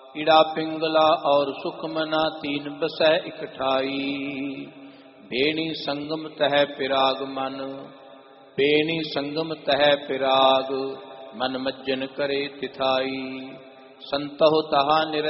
इड़ा पिंगला और सुखमना तीन बसै इकठाई। बेणी संगम तह पिराग मन, बेणी संगम तह पिराग मन मज्जन करे तिथाई। संतहु तहा निर